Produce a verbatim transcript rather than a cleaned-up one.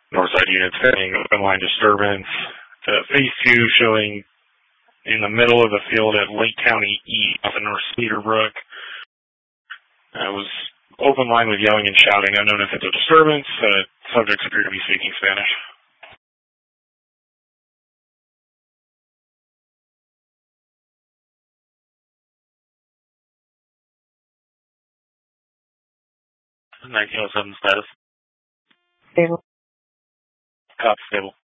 Northside units saying open line disturbance. The phase two showing in the middle of the field at Lake County East off of North Cedarbrook. Uh, was open line with yelling and shouting. Unknown if it's a disturbance. Uh, subjects appear to be speaking Spanish. nineteen oh seven status. Stable. Cop stable.